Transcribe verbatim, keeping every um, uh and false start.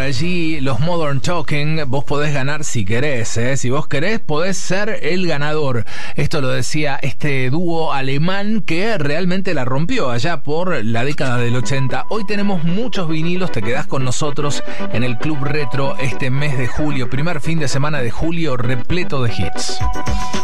allí los Modern Talking. Vos podés ganar si querés, ¿eh? Si vos querés, podés ser el ganador. Esto lo decía este dúo alemán que realmente la rompió allá por la década del ochenta. Hoy tenemos muchos vinilos, te quedás con nosotros en el Club Retro este mes de julio, primer fin de semana de julio repleto de hits.